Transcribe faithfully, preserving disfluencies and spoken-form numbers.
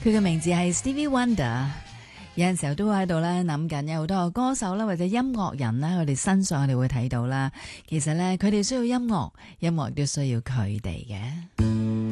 佢嘅名字係 Stevie Wonder。有陣時候都會喺度咧諗緊，有好多個歌手啦，或者音樂人啦，佢哋身上我哋會睇到啦。其實咧，佢哋需要音樂，音樂都需要佢哋嘅。